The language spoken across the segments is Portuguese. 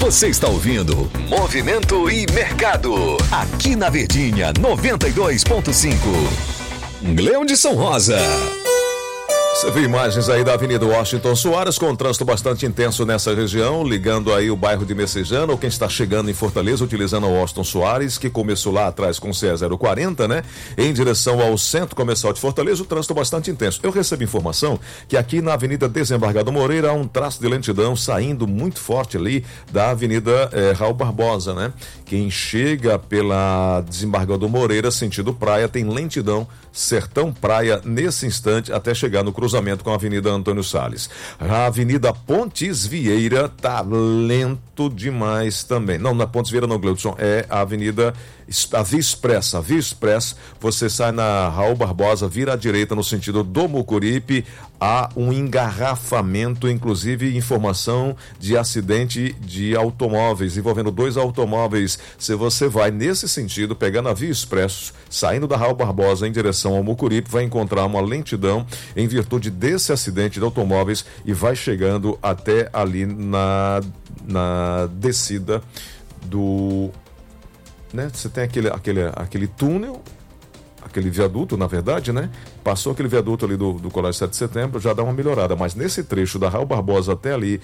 Você está ouvindo Movimento e Mercado, aqui na Verdinha 92.5. Leão de São Rosa. Você vê imagens aí da Avenida Washington Soares, com um trânsito bastante intenso nessa região, ligando aí o bairro de Messejana, ou quem está chegando em Fortaleza, utilizando o Washington Soares, que começou lá atrás com o CE 040, né? Em direção ao Centro Comercial de Fortaleza, o trânsito bastante intenso. Eu recebi informação que aqui na Avenida Desembargador Moreira há um traço de lentidão saindo muito forte ali da Avenida Raul Barbosa, né? Quem chega pela Desembargador Moreira, sentido praia, tem lentidão Sertão Praia nesse instante até chegar no cruzamento com a Avenida Antônio Salles. A Avenida Pontes Vieira tá lento demais também. Não é Pontes Vieira não, Gleudson, é a Avenida a Via Expressa. A Via Expressa, você sai na Raul Barbosa, vira à direita no sentido do Mucuripe, há um engarrafamento, inclusive informação de acidente de automóveis, envolvendo 2 automóveis. Se você vai nesse sentido, pegando a Via Expresso, saindo da Raul Barbosa em direção ao Mucuripe, vai encontrar uma lentidão em virtude desse acidente de automóveis e vai chegando até ali na descida do... né? Você tem aquele túnel, aquele viaduto, na verdade, né? Passou aquele viaduto ali do Colégio 7 de Setembro, já dá uma melhorada, mas nesse trecho da Raul Barbosa até ali,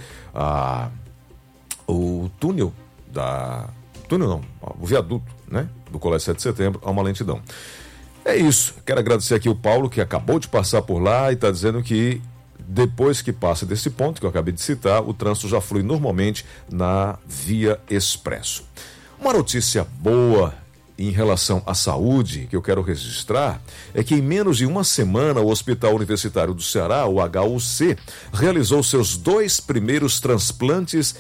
o túnel o viaduto, né? Do Colégio 7 de Setembro, há uma lentidão. É isso, quero agradecer aqui o Paulo, que acabou de passar por lá e está dizendo que depois que passa desse ponto que eu acabei de citar, o trânsito já flui normalmente na Via Expresso. Uma notícia boa em relação à saúde que eu quero registrar é que em menos de uma semana o Hospital Universitário do Ceará, o HUC, realizou seus 2 primeiros transplantes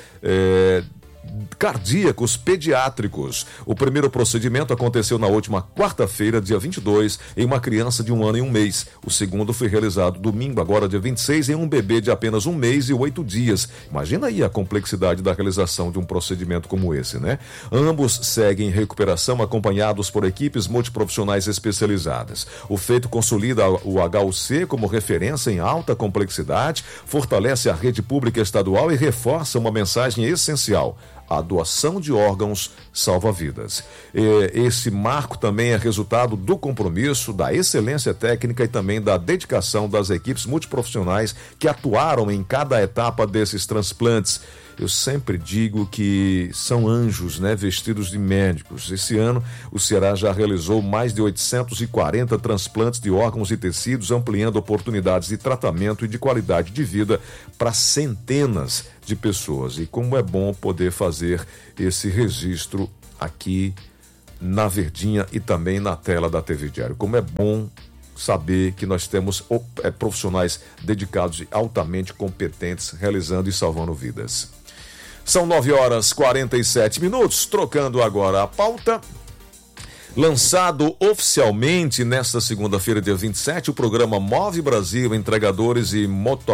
cardíacos pediátricos. O primeiro procedimento aconteceu na última quarta-feira, dia 22, em uma criança de 1 ano e 1 mês. O segundo foi realizado domingo, agora dia 26, em um bebê de apenas 1 mês e 8 dias. Imagina aí a complexidade da realização de um procedimento como esse, né? Ambos seguem em recuperação, acompanhados por equipes multiprofissionais especializadas. O feito consolida o HUC como referência em alta complexidade, fortalece a rede pública estadual e reforça uma mensagem essencial: a doação de órgãos salva vidas. Esse marco também é resultado do compromisso, da excelência técnica e também da dedicação das equipes multiprofissionais que atuaram em cada etapa desses transplantes. Eu sempre digo que são anjos, né, vestidos de médicos. Esse ano, o Ceará já realizou mais de 840 transplantes de órgãos e tecidos, ampliando oportunidades de tratamento e de qualidade de vida para centenas de pessoas. E como é bom poder fazer esse registro aqui na Verdinha e também na tela da TV Diário. Como é bom saber que nós temos profissionais dedicados e altamente competentes realizando e salvando vidas. São 9h47, trocando agora a pauta. Lançado oficialmente nesta segunda-feira, dia 27, o programa Move Brasil Entregadores e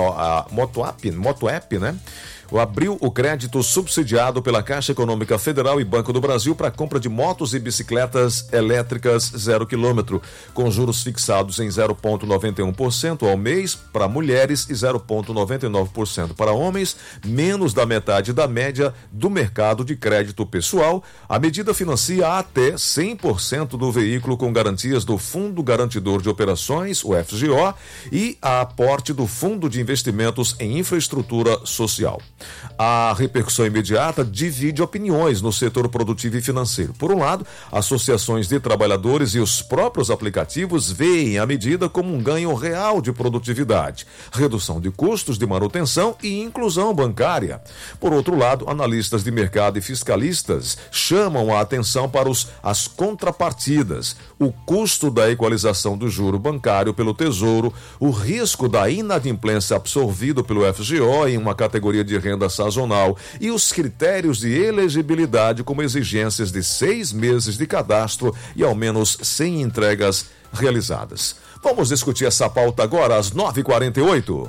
Motoapp, né? Abriu o crédito subsidiado pela Caixa Econômica Federal e Banco do Brasil para a compra de motos e bicicletas elétricas 0 km, com juros fixados em 0,91% ao mês para mulheres e 0,99% para homens, menos da metade da média do mercado de crédito pessoal. A medida financia até 100% do veículo com garantias do Fundo Garantidor de Operações, o FGO, e a aporte do Fundo de Investimentos em Infraestrutura Social. A repercussão imediata divide opiniões no setor produtivo e financeiro. Por um lado, associações de trabalhadores e os próprios aplicativos veem a medida como um ganho real de produtividade, redução de custos de manutenção e inclusão bancária. Por outro lado, analistas de mercado e fiscalistas chamam a atenção para as contrapartidas, o custo da equalização do juro bancário pelo Tesouro, o risco da inadimplência absorvido pelo FGO em uma categoria de renda sazonal e os critérios de elegibilidade, como exigências de 6 meses de cadastro e ao menos 100 entregas realizadas. Vamos discutir essa pauta agora às 9h48.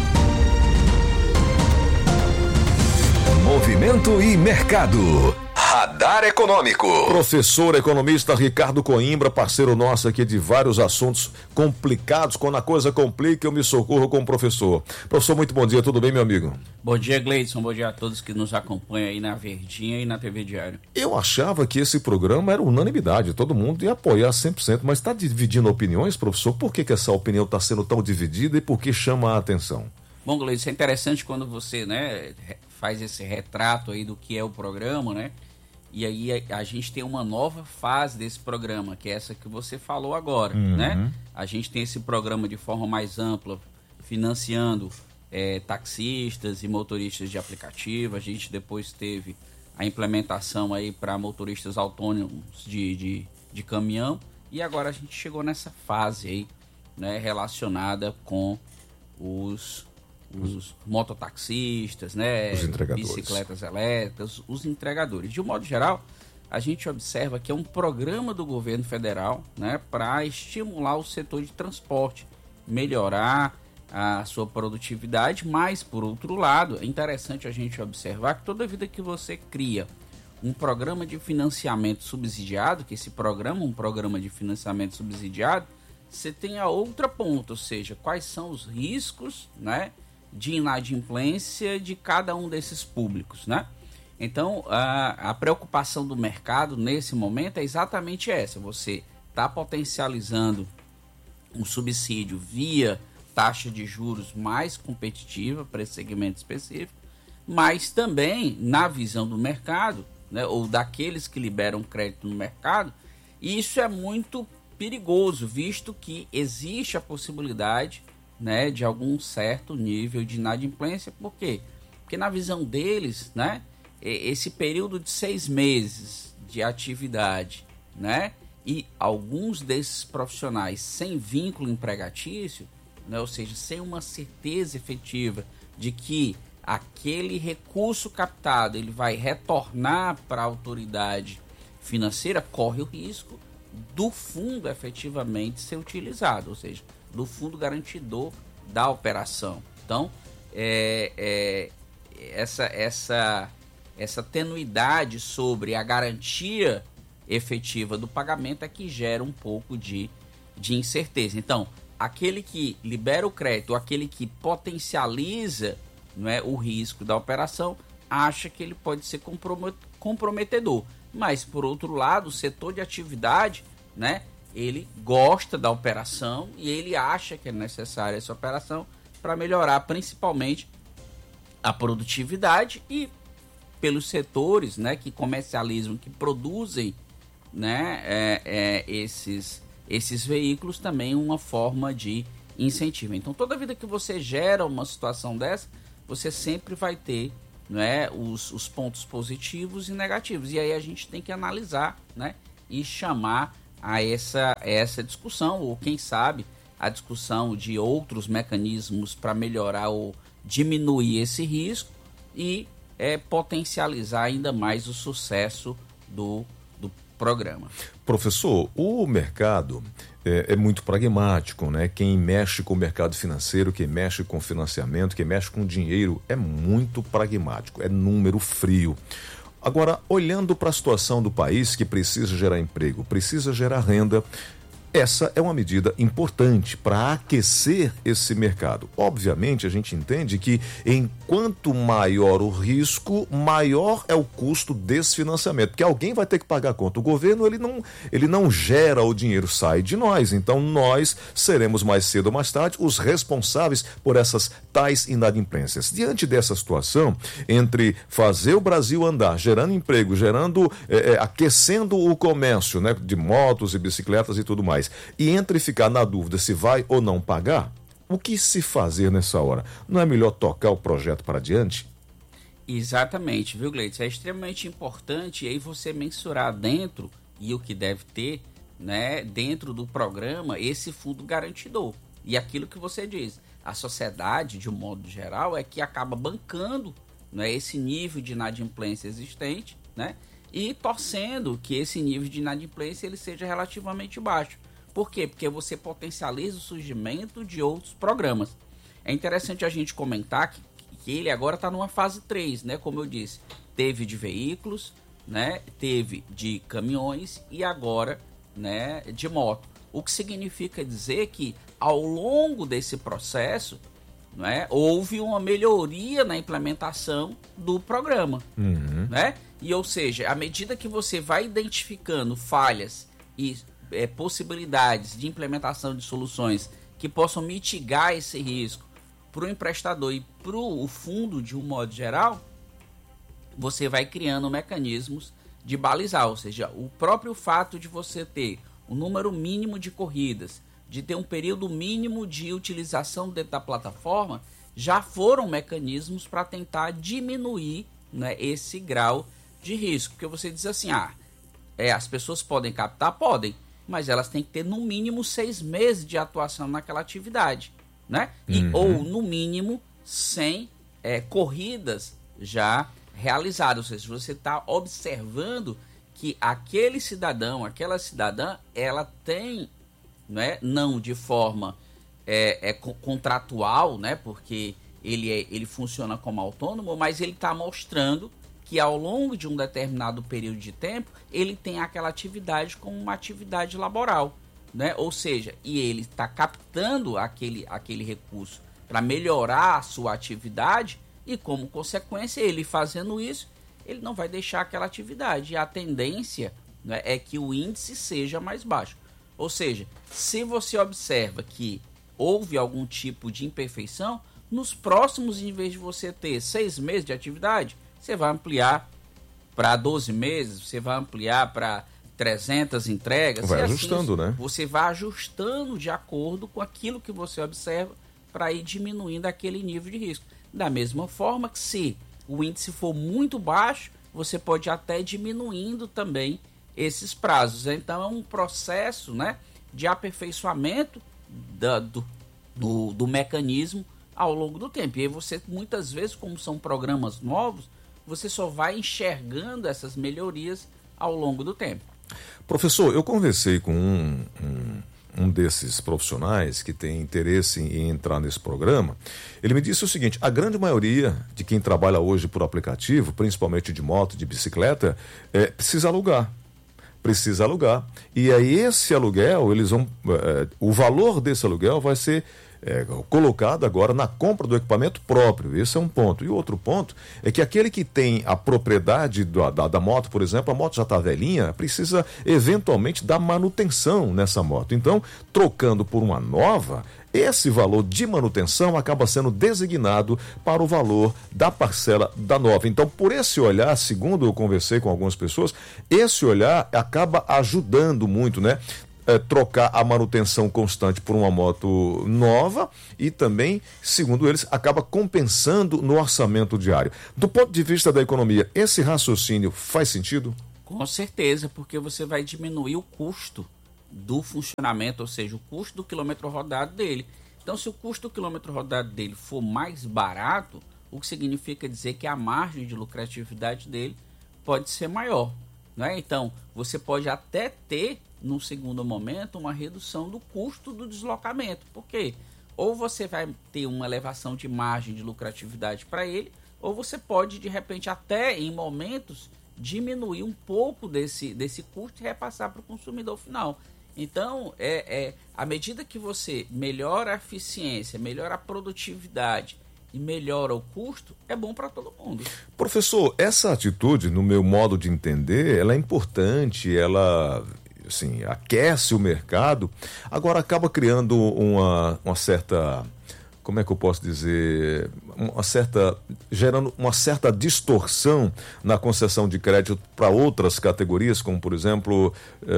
Movimento e Mercado. Radar Econômico. Professor economista Ricardo Coimbra, parceiro nosso aqui de vários assuntos complicados. Quando a coisa complica, eu me socorro com o professor. Professor, muito bom dia, tudo bem, meu amigo? Bom dia, Gleidson, bom dia a todos que nos acompanham aí na Verdinha e na TV Diário. Eu achava que esse programa era unanimidade, todo mundo ia apoiar 100%, mas está dividindo opiniões, professor? Por que essa opinião está sendo tão dividida e por que chama a atenção? Bom, Gleidson, é interessante quando você, faz esse retrato aí do que é o programa, né? E aí a gente tem uma nova fase desse programa, que é essa que você falou agora, né? A gente tem esse programa de forma mais ampla, financiando taxistas e motoristas de aplicativo. A gente depois teve a implementação aí para motoristas autônomos de caminhão. E agora a gente chegou nessa fase aí, né? Relacionada com os mototaxistas, né? Os entregadores. Bicicletas elétricas, os entregadores. De um modo geral, a gente observa que é um programa do governo federal, né, para estimular o setor de transporte, melhorar a sua produtividade, mas, por outro lado, é interessante a gente observar que toda vida que você cria um programa de financiamento subsidiado, que esse programa, um programa de financiamento subsidiado, você tem a outra ponta, ou seja, quais são os riscos, né, de inadimplência de cada um desses públicos, né? Então, a preocupação do mercado nesse momento é exatamente essa. Você está potencializando um subsídio via taxa de juros mais competitiva para esse segmento específico, mas também, na visão do mercado, né, ou daqueles que liberam crédito no mercado, isso é muito perigoso, visto que existe a possibilidade, né, de algum certo nível de inadimplência. Por quê? Porque na visão deles, né, esse período de 6 meses de atividade, né, e alguns desses profissionais sem vínculo empregatício, né, ou seja, sem uma certeza efetiva de que aquele recurso captado ele vai retornar para a autoridade financeira, corre o risco do fundo efetivamente ser utilizado, ou seja, do fundo garantidor da operação. Então, essa tenuidade sobre a garantia efetiva do pagamento é que gera um pouco de incerteza. Então, aquele que libera o crédito, aquele que potencializa, não é, o risco da operação, acha que ele pode ser comprometedor. Mas, por outro lado, o setor de atividade, né, ele gosta da operação e ele acha que é necessária essa operação para melhorar principalmente a produtividade e pelos setores, né, que comercializam, que produzem, né, esses veículos também uma forma de incentivo. Então, toda vida que você gera uma situação dessa, você sempre vai ter, né, os pontos positivos e negativos. E aí a gente tem que analisar, né, e chamar a essa discussão, ou quem sabe a discussão de outros mecanismos para melhorar ou diminuir esse risco e potencializar ainda mais o sucesso do programa. Professor, o mercado é muito pragmático, né? Quem mexe com o mercado financeiro, quem mexe com financiamento, quem mexe com dinheiro é muito pragmático, é número frio. Agora, olhando para a situação do país que precisa gerar emprego, precisa gerar renda, essa é uma medida importante para aquecer esse mercado. Obviamente, a gente entende que enquanto maior o risco, maior é o custo desse financiamento, porque alguém vai ter que pagar a conta. O governo ele não gera o dinheiro, sai de nós. Então, nós seremos mais cedo ou mais tarde os responsáveis por essas tais inadimplências. Diante dessa situação, entre fazer o Brasil andar, gerando emprego, aquecendo o comércio, né, de motos e bicicletas e tudo mais, e entre ficar na dúvida se vai ou não pagar, o que se fazer nessa hora? Não é melhor tocar o projeto para adiante? Exatamente, viu, Gleidson? É extremamente importante aí você mensurar dentro, e o que deve ter, né, dentro do programa, esse fundo garantidor. E aquilo que você diz, a sociedade, de um modo geral, é que acaba bancando, né, esse nível de inadimplência existente, né, e torcendo que esse nível de inadimplência ele seja relativamente baixo. Por quê? Porque você potencializa o surgimento de outros programas. É interessante a gente comentar que ele agora está numa fase 3, né? Como eu disse, teve de veículos, né, teve de caminhões e agora, né, de moto. O que significa dizer que ao longo desse processo, né, houve uma melhoria na implementação do programa. Né? E, ou seja, à medida que você vai identificando falhas e possibilidades de implementação de soluções que possam mitigar esse risco para o emprestador e para o fundo de um modo geral, você vai criando mecanismos de balizar, ou seja, o próprio fato de você ter um número mínimo de corridas, de ter um período mínimo de utilização dentro da plataforma, já foram mecanismos para tentar diminuir, né, esse grau de risco. Porque você diz assim, as pessoas podem captar? Podem, mas elas têm que ter no mínimo 6 meses de atuação naquela atividade, né? Ou no mínimo 100 corridas já realizadas. Ou seja, você está observando que aquele cidadão, aquela cidadã, ela tem, né, não de forma contratual, né, porque ele funciona como autônomo, mas ele está mostrando que ao longo de um determinado período de tempo, ele tem aquela atividade como uma atividade laboral, né? Ou seja, e ele está captando aquele recurso para melhorar a sua atividade e, como consequência, ele fazendo isso, ele não vai deixar aquela atividade. E a tendência, né, é que o índice seja mais baixo. Ou seja, se você observa que houve algum tipo de imperfeição, nos próximos, em vez de você ter 6 meses de atividade, você vai ampliar para 12 meses, você vai ampliar para 300 entregas. Vai ajustando, assim, né? Você vai ajustando de acordo com aquilo que você observa para ir diminuindo aquele nível de risco. Da mesma forma que se o índice for muito baixo, você pode até diminuindo também esses prazos. Então é um processo, né, de aperfeiçoamento do mecanismo ao longo do tempo. E aí você, muitas vezes, como são programas novos, você só vai enxergando essas melhorias ao longo do tempo. Professor, eu conversei com um desses profissionais que tem interesse em entrar nesse programa. Ele me disse o seguinte: a grande maioria de quem trabalha hoje por aplicativo, principalmente de moto, de bicicleta, precisa alugar. E aí esse aluguel, o valor desse aluguel vai ser colocado agora na compra do equipamento próprio. Esse é um ponto. E outro ponto é que aquele que tem a propriedade da moto, por exemplo, a moto já está velhinha, precisa eventualmente dar manutenção nessa moto. Então, trocando por uma nova, esse valor de manutenção acaba sendo designado para o valor da parcela da nova. Então, por esse olhar, segundo eu conversei com algumas pessoas, esse olhar acaba ajudando muito, né? Trocar a manutenção constante por uma moto nova e também, segundo eles, acaba compensando no orçamento diário. Do ponto de vista da economia, esse raciocínio faz sentido? Com certeza, porque você vai diminuir o custo do funcionamento, ou seja, o custo do quilômetro rodado dele. Então, se o custo do quilômetro rodado dele for mais barato, o que significa dizer que a margem de lucratividade dele pode ser maior, né? Então, você pode até ter, num segundo momento, uma redução do custo do deslocamento. Por quê? Ou você vai ter uma elevação de margem de lucratividade para ele, ou você pode, de repente, até em momentos, diminuir um pouco desse custo e repassar para o consumidor final. Então, à medida que você melhora a eficiência, melhora a produtividade e melhora o custo, é bom para todo mundo. Professor, essa atitude, no meu modo de entender, ela é importante, ela, assim, aquece o mercado, agora acaba criando uma certa, como é que eu posso dizer, gerando uma certa distorção na concessão de crédito para outras categorias, como por exemplo,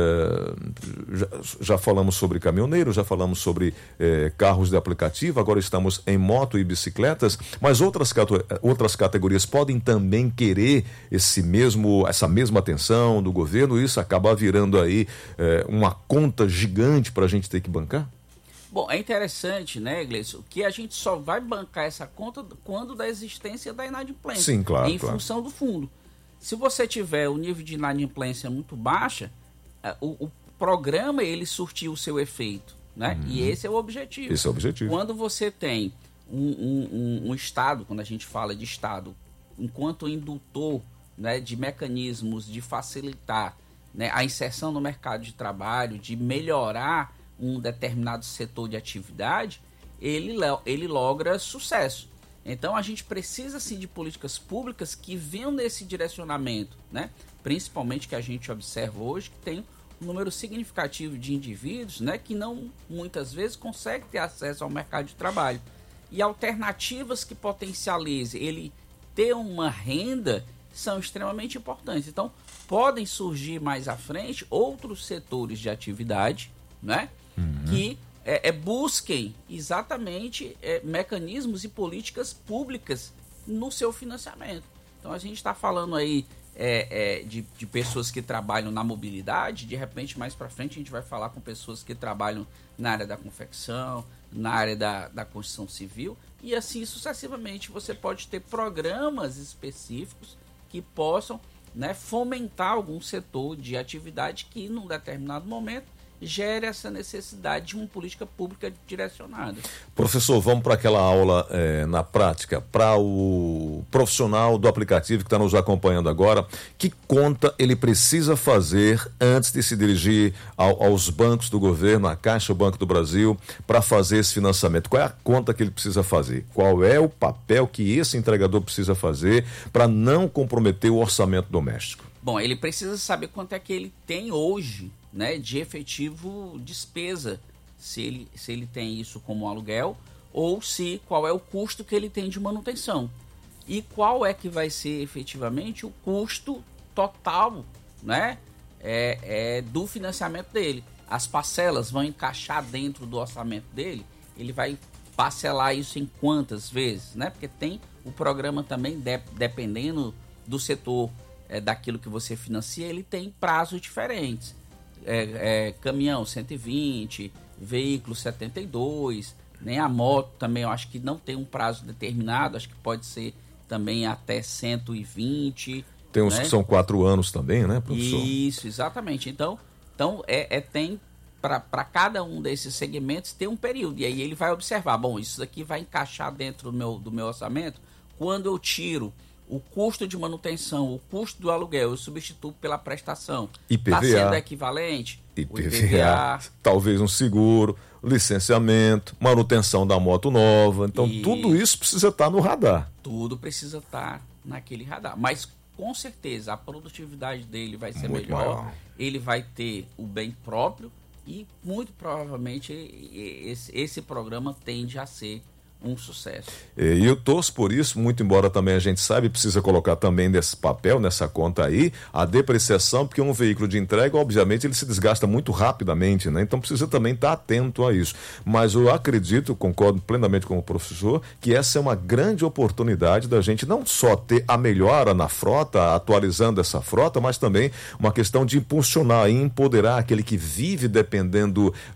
já falamos sobre caminhoneiros, já falamos sobre carros de aplicativo, agora estamos em moto e bicicletas, mas outras categorias podem também querer essa mesma atenção do governo, e isso acaba virando aí uma conta gigante para a gente ter que bancar? Bom, é interessante, né, Gleison, que a gente só vai bancar essa conta quando da existência da inadimplência. Sim, claro. Em função do fundo. Se você tiver o nível de inadimplência muito baixa, o programa, ele surtiu o seu efeito, né? E esse é o objetivo. Esse é o objetivo. Quando você tem um Estado, quando a gente fala de Estado, enquanto indutor né, de mecanismos de facilitar, né, a inserção no mercado de trabalho, de melhorar um determinado setor de atividade, ele logra sucesso. Então a gente precisa sim de políticas públicas que venham nesse direcionamento, né? Principalmente que a gente observa hoje que tem um número significativo de indivíduos, né, que não muitas vezes conseguem ter acesso ao mercado de trabalho. E alternativas que potencializem ele ter uma renda são extremamente importantes. Então podem surgir mais à frente outros setores de atividade, né, que busquem exatamente mecanismos e políticas públicas no seu financiamento. Então a gente está falando aí de pessoas que trabalham na mobilidade, de repente mais para frente a gente vai falar com pessoas que trabalham na área da confecção, na área da construção civil, e assim sucessivamente você pode ter programas específicos que possam, né, fomentar algum setor de atividade que num determinado momento gere essa necessidade de uma política pública direcionada. Professor, vamos para aquela aula na prática, para o profissional do aplicativo que está nos acompanhando agora. Que conta ele precisa fazer antes de se dirigir aos bancos do governo, à Caixa, o Banco do Brasil, para fazer esse financiamento? Qual é a conta que ele precisa fazer? Qual é o papel que esse entregador precisa fazer para não comprometer o orçamento doméstico? Bom, ele precisa saber quanto é que ele tem hoje, né, de efetivo despesa, se ele tem isso como aluguel, ou qual é o custo que ele tem de manutenção. E qual é que vai ser efetivamente o custo total, né, do financiamento dele. As parcelas vão encaixar dentro do orçamento dele, ele vai parcelar isso em quantas vezes, né? Porque tem o programa também, dependendo do setor daquilo que você financia, ele tem prazos diferentes. Caminhão 120, veículo 72, né? A moto também eu acho que não tem um prazo determinado, acho que pode ser também até 120. Tem uns, né, que são 4 anos também, né, professor? Isso, exatamente. Então tem para cada um desses segmentos tem um período, e aí ele vai observar, bom, isso aqui vai encaixar dentro do meu orçamento. Quando eu tiro o custo de manutenção, o custo do aluguel, eu substituo pela prestação. IPVA. Está sendo equivalente? IPVA, talvez um seguro, licenciamento, manutenção da moto nova. Então, tudo isso precisa estar no radar. Tudo precisa estar naquele radar. Mas, com certeza, a produtividade dele vai ser muito melhor. maior. Ele vai ter o bem próprio e, muito provavelmente, esse programa tende a ser um sucesso. E eu torço por isso, muito embora também a gente saiba e precisa colocar também nesse papel, nessa conta aí, a depreciação, porque um veículo de entrega, obviamente, ele se desgasta muito rapidamente, né? Então precisa também estar atento a isso. Mas eu acredito, concordo plenamente com o professor, que essa é uma grande oportunidade da gente não só ter a melhora na frota, atualizando essa frota, mas também uma questão de impulsionar e empoderar aquele que vive dependendo